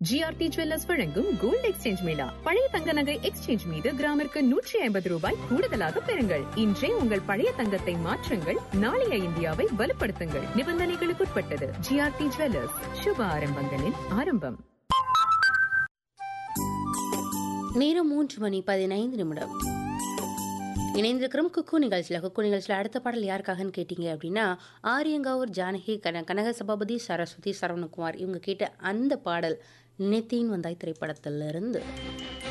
GRT jewellers வழங்கும் gold exchange Mela. பழைய தங்க நகை எக்ஸ்சேஞ்ச் மீது கிராமிற்கு 150 ரூபாய் கூடுதலாக பெறுங்கள். இன்றே உங்கள் பழைய தங்கத்தை மாற்றுங்கள், நாளைய இந்தியாவை வலுப்படுத்துங்கள். நிபந்தனைகளுக்குட்பட்டது. ஜிஆர்டி ஜுவல்லர்ஸ், சுப ஆரம்பங்களின் ஆரம்பம். நேரம் 3:15 இணைந்திருக்கிறோம் குக்கு நிகழ்ச்சியில். குக்கு நிகழ்ச்சியில் அடுத்த பாடல் யாருக்காகன்னு கேட்டிங்க அப்படின்னா, ஆரியங்காவூர் ஜானகி, கனக சபாபதி, சரஸ்வதி, சரவணகுமார் இவங்க கேட்ட அந்த பாடல் நினைத்தேன் வந்தாய் திரைப்படத்திலிருந்து.